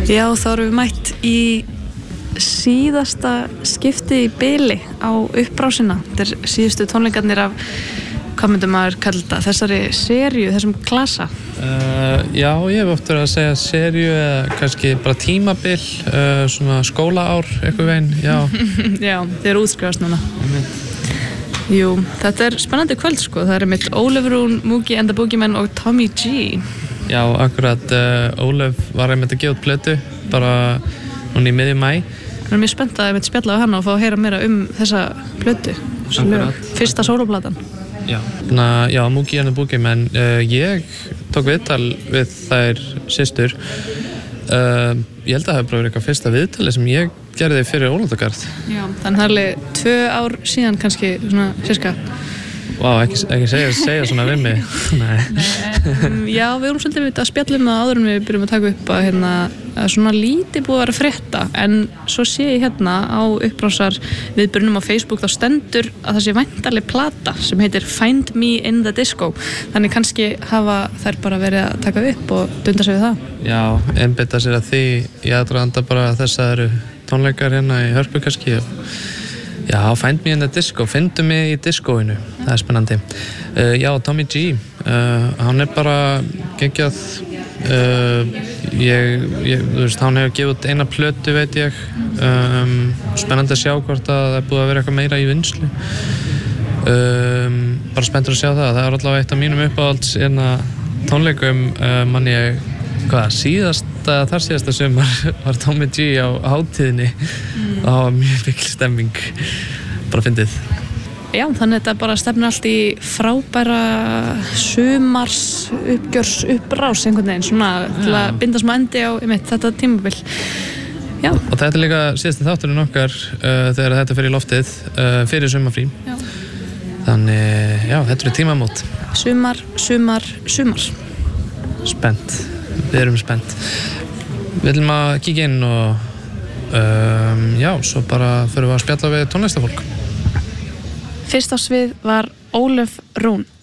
Já, þá erum við mætt í síðasta skipti í bili á uppbrásina. Þetta er síðustu tónleikarnir af, hvað myndum maður kalla þetta, þessari seríu, þessum klasa? Já, ég hef oft verið að segja seríu eða kannski bara tímabil, svona skólaár, eitthvað veginn, já. Já, þið eru útskrifast núna. Jú, þetta er spennandi kvöld sko, það er mitt Ólafur Rún, Mookie and the Boogeymen og Tommy G. Já, akkurat, Ólaf var einmitt að gefa út plötu, bara núna í miðjum maí. Það er mjög spennt að ég spjalla á hana og fá að heyra meira þessa plötu, fyrsta sóloplatan. Já, Mookie and the Boogeymen, ég tók viðtal við þær systur. Ég held að það hefur bara verið eitthvað fyrsta viðtali sem ég gerði fyrir Ólafsgarð. Já, þannig það er alveg 2 ár síðan kannski, svona sirka. Vá, ekki segja svona við mig. Nei. Já, við vorum svolítið að spjalla það áður en við byrjum að taka upp að svona lítið búið að vera frétta, en svo sé ég á uppbrásar viðburðinum á Facebook, þá stendur að það sé væntanleg plata sem heitir Find Me in the Disco. Þannig kannski hafa þær bara verið að taka upp og dunda sig við það. Já, einbeita sér að því ég aðdraganda bara þess að eru tónleikar hérna í Hörpu kannski. Já, Find Me in the Disco, findu mig í diskóinu, það er spennandi. Já, Tommy G, hann er bara geggjað, þú veist, hann hefur gefið út eina plötu, veit ég, spennandi að sjá hvort að það er búið að vera eitthvað meira í vinnslu. Bara spenntur að sjá það er allavega eitt af mínum uppáhalds tónleikum, mann ég, þar síðasta sumar var Tommy G á hátíðinni. Það var mjög mikil stemming, bara fyndið. Já, þannig þetta bara stefnir allt í frábæra sumars uppbrás einhvern veginn, svona til að binda smá endi á þetta tímabil. Já. Og þetta er líka síðasti þátturinn okkar þegar þetta fer í loftið fyrir sumarfrí. Já. Þannig, já, þetta er tímamót. Sumar. Spennt. Við erum spennt. Við ætlum að kíkja inn og svo bara förum við að spjalla við tónlistarfólk. Fyrst á svið var Ólafur Rún.